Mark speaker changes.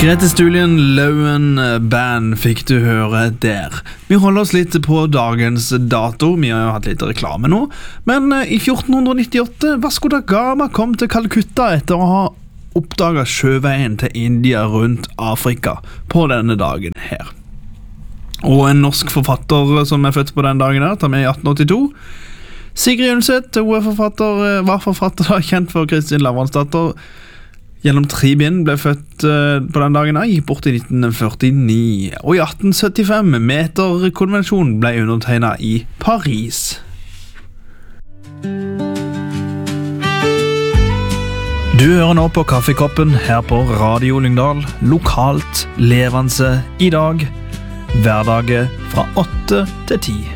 Speaker 1: Grete Stulien, Loven Band fikk du høre der. Vi holder oss litt på dagens dato, vi har jo hatt litt reklame nå. Men i 1498, Vasco da Gama kom til Calcutta etter å ha oppdaget sjøveien til India rundt Afrika på denne dagen her. Og en norsk forfatter som er født på den dagen her, tar med i 1882. Sigrid Undset, hun var forfatter da, kjent for Kristin Lavransdatter. Gjennom 3 bind ble født på den dagen her, gikk bort i 1949. Og i 1875, meterkonvensjonen ble undertegnet i Paris. Du hører nå på Kaffekoppen her på Radio Lyngdal, lokalt levende i dag, hverdager fra 8 til 10.